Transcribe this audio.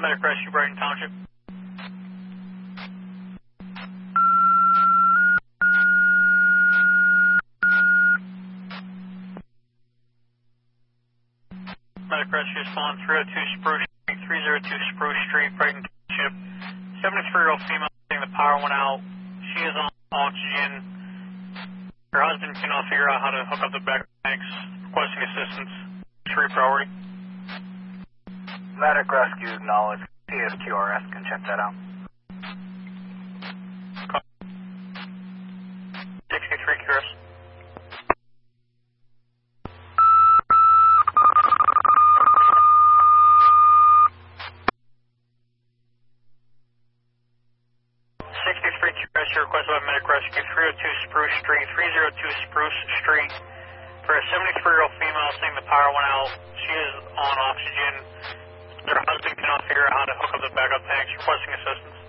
Medic Rescue, Brighton Township. Medic Rescue is calling 302 Spruce Street, 302 Spruce Street, Brighton Township. 73-year-old female saying the power went out. She is on oxygen. Her husband cannot figure out how to hook up the backup tanks. Requesting assistance. Tree priority. Medic Rescue acknowledged. CSQRS can check that out. 63 QRS. Requested by Medic Rescue, 302 Spruce Street, 302 Spruce Street. For a 73-year-old female saying the power went out. She is on oxygen. Her husband cannot figure out how to hook up the backup tanks. Requesting assistance.